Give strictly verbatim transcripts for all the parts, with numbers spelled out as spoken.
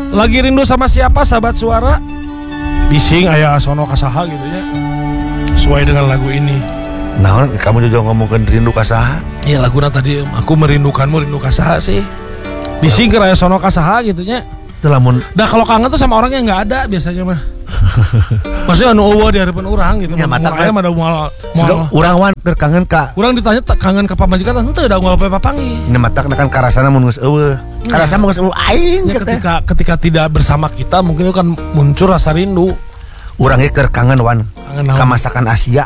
Lagi rindu sama siapa sahabat suara? Bising aya sono kasaha gitu ya. Sesuai dengan lagu ini. Nah, kamu juga ngomongin rindu kasaha? Iya laguna tadi aku merindukanmu rindu kasaha sih. Bising ke aya sono kasaha gitu nya. Itu lamun. Nah kalau kangen tuh sama orang yang nggak ada biasanya mah. Maksudnya anu eueuh di harapan urang gitu. Ya mata aya mah da moal moal. Urang wan keur kangen ka. Urang ditanya kangen ka pamajikan henteu da moal poe papanggih. Nya mata kan karasana mun geus eueuh. Karasana mun geus eueuh aing ya, ketika ketika tidak bersama kita mungkin itu kan muncul rasa rindu. Urang ge keur kangen wan ka masakan Asia.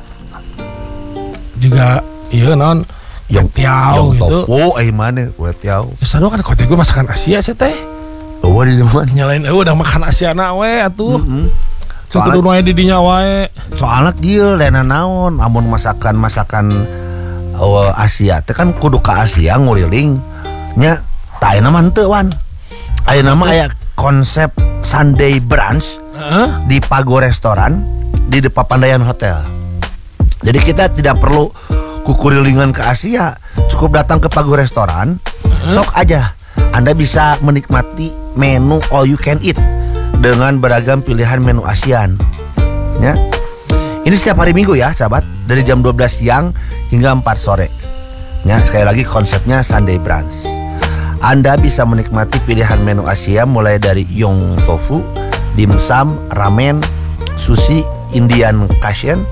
Juga iya naon yang tiao gitu. Oh, ai mana kue tiao. Ya sadua kan kote gue masakan Asia sih teh. Eueuh di mana? Nyalain eueuh udah makan Asiana we atuh. Heeh. Sok kudu wae di dinya wae. Soalnya dieu lena naon amun masakan-masakan uh, Asia teh kan kudu ka Asia nguriling nya tah ayeuna mah henteu wan. Ayeuna mah aya konsep Sunday brunch uh-huh. di Pago Restoran di depan Papandayan Hotel. Jadi kita tidak perlu kukurilingan ke Asia, cukup datang ke Pago Restoran, uh-huh. sok aja Anda bisa menikmati menu all you can eat dengan beragam pilihan menu ASEAN. Ya. Ini setiap hari Minggu ya, sahabat, dari jam dua belas siang hingga empat sore. Ya, sekali lagi konsepnya Sunday brunch. Anda bisa menikmati pilihan menu Asia mulai dari yong tofu, dimsum, ramen, sushi, Indian Cajun,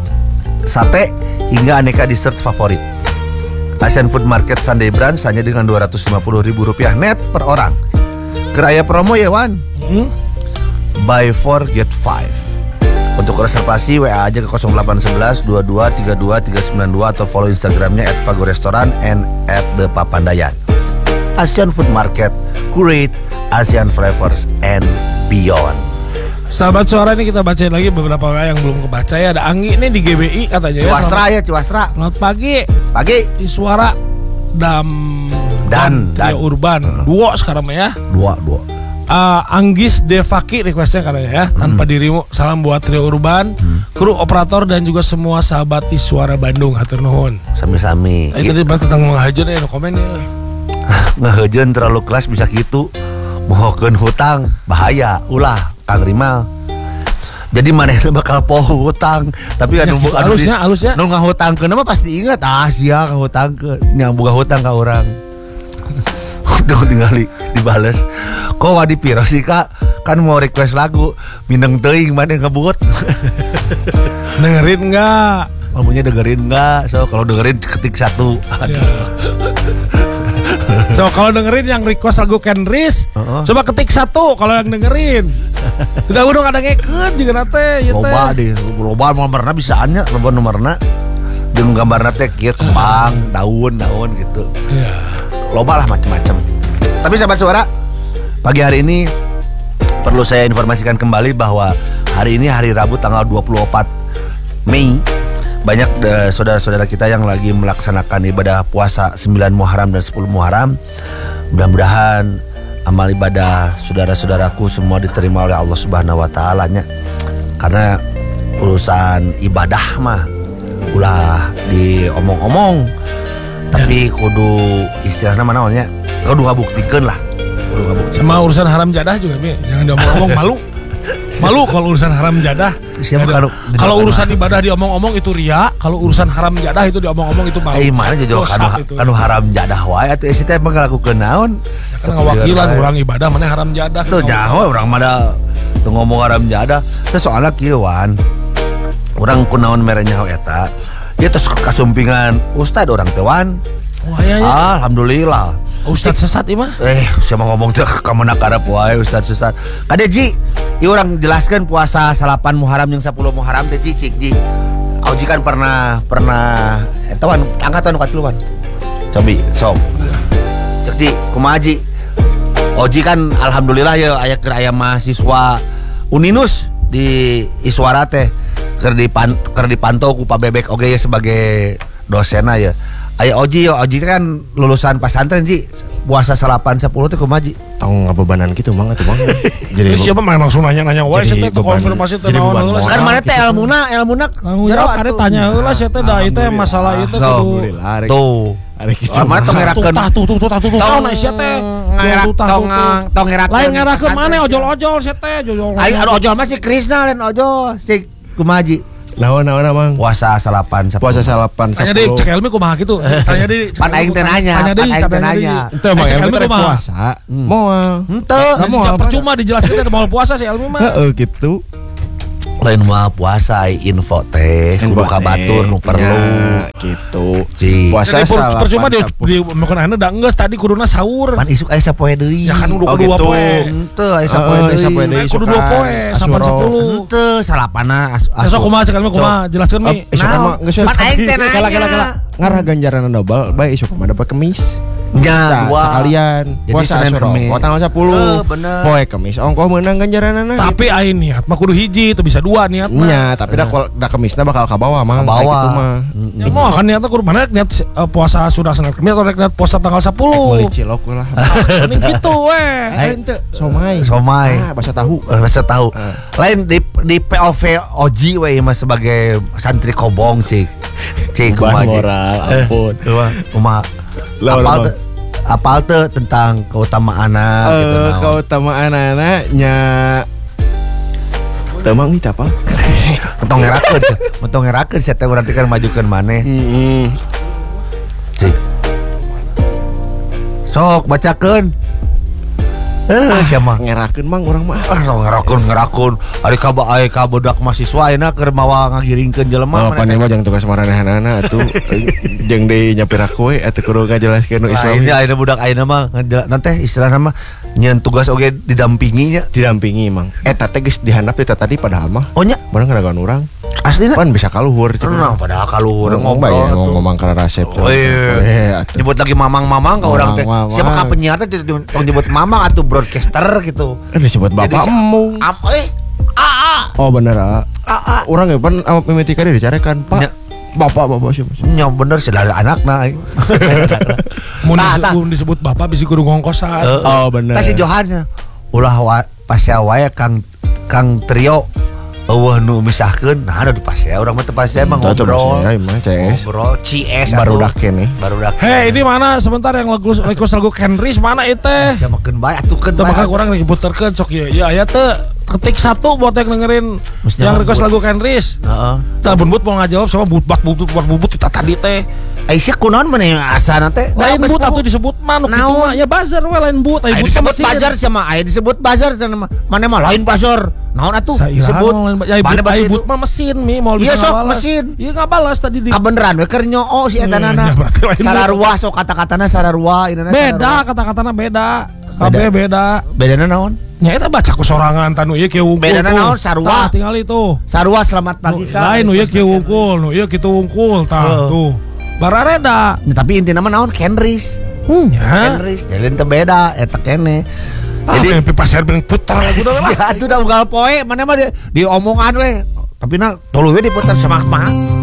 sate hingga aneka dessert favorit. Asian Food Market Sunday Brunch hanya dengan dua ratus lima puluh ribu rupiah net per orang. Keraya promo ya Wan. Hmm? Buy four get five. Untuk reservasi W A aja ke nol delapan satu satu dua dua tiga dua tiga sembilan dua atau follow Instagramnya at pago restoran and at the papandayan. Asian Food Market, curate Asian flavors and beyond. Sahabat suara ini kita bacain lagi beberapa W A yang belum kebaca ya. Ada Anggi nih di G B I katanya. Ciwastra ya, Ciwastra. Selamat pagi. Pagi. Di suara dam dan dan Trio Urban. Uh. Dua sekarang ya. Dua, dua. Uh, Anggis Devaki requestnya katanya ya. Tanpa hmm. dirimu. Salam buat Trio Urban, hmm. kru operator dan juga semua sahabat di Suara Bandung. Hatur nuhun. Sami-sami. Itu tadi bahas tentang mengahajen ya, no komen ya. Ngahajen terlalu kelas bisa gitu. Mohokeun hutang bahaya ulah Kang Rimal. Jadi manehna bakal poho hutang, tapi anu ya, anu halusnya halusnya nu ngahutangkeun mah pasti ingat ah sia ngahutangkeun nya boga hutang ka urang. Tuh tingali dibales. Kok wadi piro sih Kak? Kan mau request lagu, mindeng teuing maneh ngebut. Dengerin enggak? Kamunya dengerin enggak? So kalau dengerin ketik satu. Aduh. Ya. So kalau dengerin yang request lagu Kenris, uh-huh. coba ketik satu kalau yang dengerin. Udah udah ada ngeket juga nate ya teh. Loba deh, loba nomorna bisa anya, loba nomorna. Jeung gambarna teh kieu kembang, daun-daun gitu. Iya. Yeah. Loba lah macam-macam. Tapi sahabat suara, pagi hari ini perlu saya informasikan kembali bahwa hari ini hari Rabu tanggal dua puluh empat Mei. Banyak uh, saudara-saudara kita yang lagi melaksanakan ibadah puasa sembilan Muharram dan sepuluh Muharram. Mudah-mudahan amal ibadah saudara-saudaraku semua diterima oleh Allah Subhanahu wa taala-nya. Karena urusan ibadah mah ulah diomong-omong. Tapi kudu istilahna mana namanya? Kudu ngabuktikeun lah. Kudu ngabuktikeun. Sama urusan haram jadah juga, Bi. Jangan diomong-omong malu. Malu kalau urusan haram jadah. Kalau, kalau urusan ibadah diomong-omong itu ria, kalau urusan haram jadah itu diomong-omong itu malu. Eh mana jadi kanu kanu haram jadah wae atuh isi teh ngalakukeun naon? Ya kan ngawakilan urang ibadah mana haram jadah. Tuh nyaho urang mah teu ngomong haram jadah. Teh soalna kieu wan. Urang kunaon mere nyaho eta. Dia terus kasumpingan ustad orang teh wan. Oh iya ya. Alhamdulillah. Ustad sesat imah. Eh, siapa ngomong teh ka mana karep wae ustad sesat. Kade Ji, ieu urang jelaskeun puasa salapan Muharram jeung sepuluh Muharram teh cicik Ji. Auji kan pernah pernah eta wan angkatan nu katiluan. Cobi, sok. Cek Ji, kumaha Ji? Oji kan alhamdulillah ya aya keur aya mahasiswa Uninus di Iswara teh keur dipan keur dipantau ku Pak Bebek oge ya sebagai dosenna ya. Aya Oji yo, Oji kan lulusan pesantren Ji. Puasa salapan sepuluh teh kumaha Ji? Tong ngabebanan gitu Mang atuh Mang. Jadi siapa mah langsung nanya-nanya wae cenah teh konfirmasi teh naon heula. Kan mana teh ilmuna, ilmuna jero kade tanya heula sia teh da ieu teh masalah ieu teh kudu tuh Ari kitu. Mah tong ngerakeun. Tah tuh tuh tuh tuh tuh Tong sia teh. ngerak tong tong ngerakeun. Lain ngerakeun maneh ojol-ojol sia teh, ojol. Ai ojol mah si Krisna lain ojol si kumaji. Naon naon Mang? Puasa salapan sepuluh. Puasa salapan Tanya deui cek Helmi kumaha kitu. Tanya deui. Pan aing teh nanya. Tanya deui, Pan aing teh tanya deui. nanya. Henteu Mang, Cek Helmi Helmi teh kumaha? puasa. Moal. Henteu. Moal. Percuma dijelaskeun teh moal puasa si Helmi mah. Heeh gitu. Lain mah puasa info teh kudu kabatur nu perlu gitu. si Puasa salapan. Percuma di di makan ayeuna da geus tadi kuduna sahur. pan isuk aya sapoe deui. Ya kan kudu Oh, dua gitu. poe. Henteu aya sapoe Heeh, sapoe deui. deui. Kudu dua poe, sapan sepuluh. Henteu salapana asu. Besok kumaha cek Helmi kumaha jelaskeun mi. Isuk mah geus Pan aing teh nanya. kala kala kala ngarah ganjaran double bae isuk mah dapat kemis. Nya dua Sekalian Jadi puasa Senin Asyura Kemis. oh tanggal sepuluh. Eh, bener. Poe kemis ongkoh meunang ganjaranana. Tapi aing niat mah kudu hiji, teu bisa dua niat mah. Nya, tapi dah kol da kemisna bakal ka bawah mah. Kabawa. Kayak gitu mah. Ya mau kan niatnya kudu mana niat eh, puasa sudah Senin Kemis atau niat puasa tanggal sepuluh. Meuli cilok we lah. Mending gitu weh. Eh ente somai. Somai. Ah, bahasa tahu. Eh, Masa tahu. Eh. Lain di di P O V Oji we mah sebagai santri kobong cik. Cik Ubah kumaha. moral, ampun. Kumaha kumaha. Lawan, Apal lawan. teu apal teu tentang keutamaan gitu Eh, naon. keutamaan anak nya teu mang itu apa? Mentong ngerakeun, mentong ngerakeun saya teh urang teh kan majukeun maneh. Heeh. Cik. Sok bacakeun. Eh, sia mah. Ngerakeun mang urang mah. Ah, sok ngerakeun ngerakeun. Ari ka aya ka budak mahasiswa ayeuna keur mawa ngagiringkeun jelema. Oh, paneh mah jangan tugas maranehanana atuh. Jeung deui nyapira kowe atuh kudu ngajelaskeun nu Nah, Islami. ini ayeuna budak ayeuna mah nanti istilahna mah nyeun tugas oge didampinginya. Didampingi mang. Eta teh geus dihandap eta tadi padahal mah. Oh nya, Bener ngadaguan urang. aslina. Pan bisa kaluhur Nah, padahal kalau urang ngomong ya ngobrol ngomong ke resep. Oh iya. atuh. Nyebut lagi mamang-mamang ka urang teh. Mamang-mamang. Siapa ka penyiar teh tong nyebut mamang atau broadcaster gitu. Eh disebut bapak Jadi, emu. Apa eh? Aa. Oh bener ah. Aa. Urang ya pan sama mimitika dia dicarekan, Pak. Ya. Bapak bapak siapa? Nya bener sih dari anakna. Mun Tah, disebut, tah. mun disebut bapak bisa kudu ngongkosan. Oh bener. Tah si Johan ulah wa, pasya wae Kang Kang Trio. Eueuh nu misahkeun, nah ada di pasya urang mah teu pasya mah Tuh, tuh, ngobrol. pasya, emang C S. Ngobrol C S Barudak kene. Barudak. Hei, ini mana sebentar yang lagu request lagu Kenris mana itu? Sia makeun bae atukeun Teu bae. maka kurang lagi puterkeun sok ya. Ya aya teu ketik satu buat yang dengerin Mestinya yang mah request buat. lagu Kenris. Heeh. Tah bun-but mau ngajawab sama butbak butbut butbak bubut kita tadi teh. Aisyah kunaon maneh asana teh? Lain but atuh disebut mah nu kitu Naon? mah. Ya bazar we lain but, aya Aya but disebut mesin. bazar sama aya disebut bazar cenah mana mah lain bazar. Naon atuh Sairah disebut? lain ya Mana but bahasa aya itu? but mah mesin mi mau Iya, bisa sok, ngabalas. mesin. Iya ngabalas tadi di Kabeneran we keur nyoo si eta Eh, nana. ya berarti lain Sararua sok kata-katana sararua inana beda kata-katana beda. Kabeh beda. Bedana naon? Nya eta baca ku sorangan tanu ieu kieu wungkul. Bedana tuh. naon, sarua? Tah tinggal itu. Sarua selamat pagi Nu- Kang. Lain nu ieu kieu wungkul, nu ieu kitu wungkul tah Heeh. tuh. Barareda. Ya, tapi intina mah naon Kenris. Hmm, nya. Kenris jalin teu beda eta kene. Jadi Jadi pipa serben putar lagu dah lah. ya atuh da unggal poe mana mah di, di omongan we. Tapi na tuluy we diputer semak-semak.